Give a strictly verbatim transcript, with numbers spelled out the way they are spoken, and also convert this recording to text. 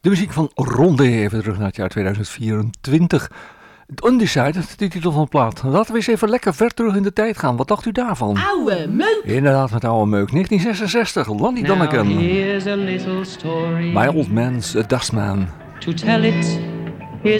De muziek van Rondé, even terug naar het jaar tweeduizend vierentwintig. Undecided, de titel van de plaat. Laten we eens even lekker ver terug in de tijd gaan. Wat dacht u daarvan? Oude meuk! Inderdaad, met oude meuk. negentien zesenzestig, Lonnie Donegan. Now here's a little story My Old Man's a Dustman. to tell it